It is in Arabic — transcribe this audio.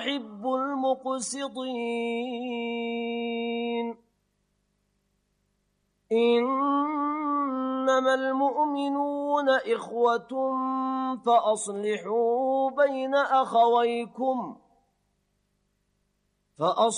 يحب المقسطين إنما المؤمنون إخوة فأصلحوا بين أخويكم